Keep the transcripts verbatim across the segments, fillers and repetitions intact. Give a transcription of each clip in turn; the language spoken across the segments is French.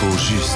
L'info juste.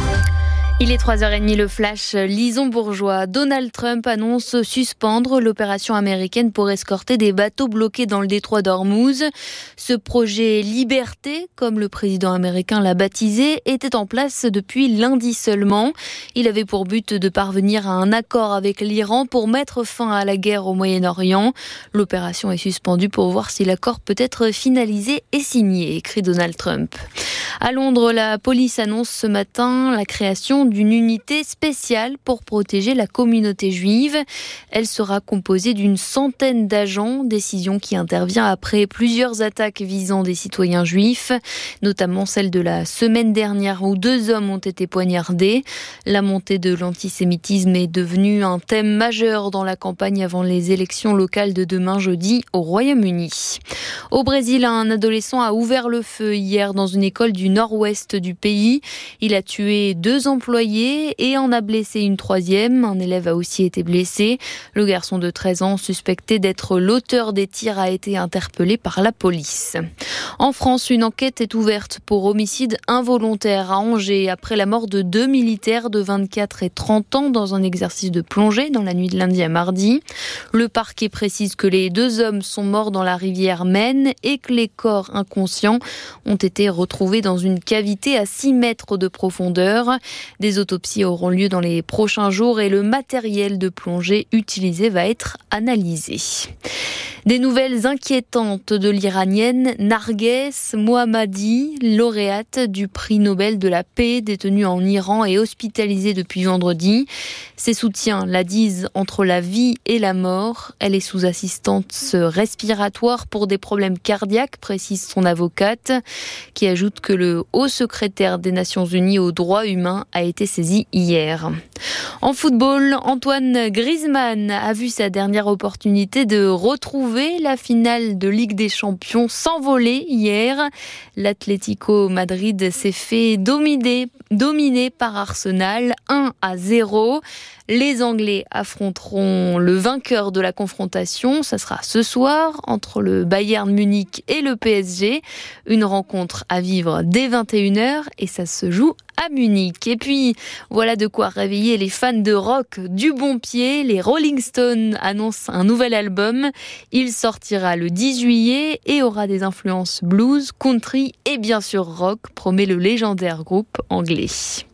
Il est trois heures trente, le flash. Lison Bourgeois. Donald Trump annonce suspendre l'opération américaine pour escorter des bateaux bloqués dans le détroit d'Ormuz. Ce projet Liberté, comme le président américain l'a baptisé, était en place depuis lundi seulement. Il avait pour but de parvenir à un accord avec l'Iran pour mettre fin à la guerre au Moyen-Orient. L'opération est suspendue pour voir si l'accord peut être finalisé et signé, écrit Donald Trump. À Londres, la police annonce ce matin la création d'une unité spéciale pour protéger la communauté juive. Elle sera composée d'une centaine d'agents, décision qui intervient après plusieurs attaques visant des citoyens juifs, notamment celle de la semaine dernière où deux hommes ont été poignardés. La montée de l'antisémitisme est devenue un thème majeur dans la campagne avant les élections locales de demain jeudi au Royaume-Uni. Au Brésil, un adolescent a ouvert le feu hier dans une école du nord-ouest du pays. Il a tué deux employés et en a blessé une troisième. Un élève a aussi été blessé. Le garçon de treize ans, suspecté d'être l'auteur des tirs, a été interpellé par la police. En France, une enquête est ouverte pour homicide involontaire à Angers après la mort de deux militaires de vingt-quatre et trente ans dans un exercice de plongée dans la nuit de lundi à mardi. Le parquet précise que les deux hommes sont morts dans la rivière Maine et que les corps inconscients ont été retrouvés dans une cavité à six mètres de profondeur. Des autopsies auront lieu dans les prochains jours et le matériel de plongée utilisé va être analysé. Des nouvelles inquiétantes de l'Iranienne Narges Mohammadi, lauréate du prix Nobel de la paix, détenue en Iran et hospitalisée depuis vendredi. Ses soutiens la disent entre la vie et la mort. Elle est sous assistance respiratoire pour des problèmes cardiaques, précise son avocate, qui ajoute que le haut secrétaire des Nations Unies aux droits humains a été saisi hier. En football, Antoine Griezmann a vu sa dernière opportunité de retrouver la finale de Ligue des Champions s'envoler hier. L'Atlético Madrid s'est fait dominer, dominer par Arsenal un à zéro. Les Anglais affronteront le vainqueur de la confrontation. Ça sera ce soir entre le Bayern Munich et le P S G. Une rencontre à vivre dès vingt et une heures et ça se joue à Munich. Et puis, voilà de quoi réveiller les fans de rock du bon pied. Les Rolling Stones annoncent un nouvel album. Il sortira le dix juillet et aura des influences blues, country et bien sûr rock, promet le légendaire groupe anglais.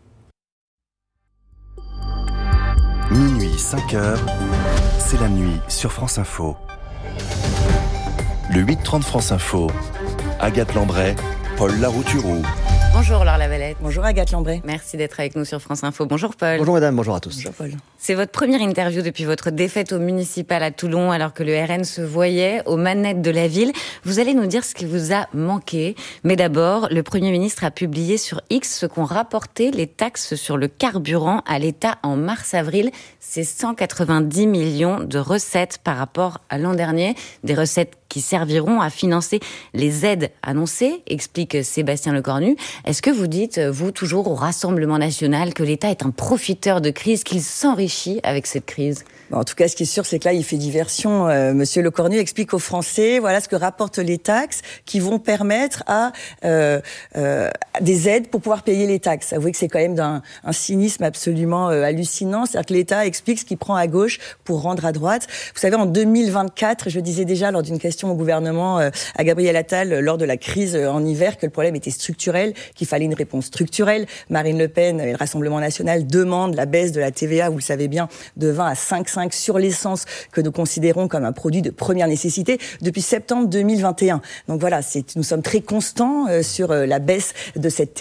Minuit, cinq heures, c'est la nuit sur France Info. Le huit trente France Info, Agathe Lambray, Paul Larouturou. Bonjour Laure Lavalette. Bonjour Agathe Lambray. Merci d'être avec nous sur France Info. Bonjour Paul. Bonjour madame, bonjour à tous. Bonjour Paul. C'est votre première interview depuis votre défaite au municipal à Toulon alors que le R N se voyait aux manettes de la ville. Vous allez nous dire ce qui vous a manqué. Mais d'abord, le Premier ministre a publié sur X ce qu'ont rapporté les taxes sur le carburant à l'État en mars-avril. C'est cent quatre-vingt-dix millions de recettes par rapport à l'an dernier. Des recettes qui serviront à financer les aides annoncées, explique Sébastien Lecornu. Est-ce que vous dites, vous, toujours au Rassemblement national, que l'État est un profiteur de crise, qu'il s'enrichit avec cette crise ? En tout cas, ce qui est sûr, c'est que là, il fait diversion. Euh, Monsieur Lecornu explique aux Français, voilà ce que rapportent les taxes qui vont permettre à euh, euh, des aides pour pouvoir payer les taxes. Avouez que c'est quand même d'un un cynisme absolument euh, hallucinant. C'est-à-dire que l'État explique ce qu'il prend à gauche pour rendre à droite. Vous savez, en deux mille vingt-quatre, je disais déjà lors d'une question au gouvernement euh, à Gabriel Attal euh, lors de la crise euh, en hiver que le problème était structurel, qu'il fallait une réponse structurelle. Marine Le Pen et le Rassemblement national demandent la baisse de la T V A, vous le savez bien, de vingt à cinq virgule cinq sur l'essence que nous considérons comme un produit de première nécessité depuis septembre deux mille vingt et un. Donc voilà, c'est, nous sommes très constants euh, sur euh, la baisse de cette T V A.